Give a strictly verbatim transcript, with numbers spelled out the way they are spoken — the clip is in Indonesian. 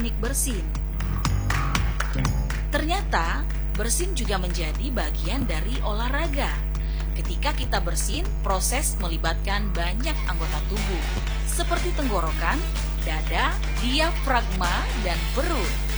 teknik bersin. Ternyata, bersin juga menjadi bagian dari olahraga. Ketika kita bersin, proses melibatkan banyak anggota tubuh, seperti tenggorokan, dada, diafragma, dan perut.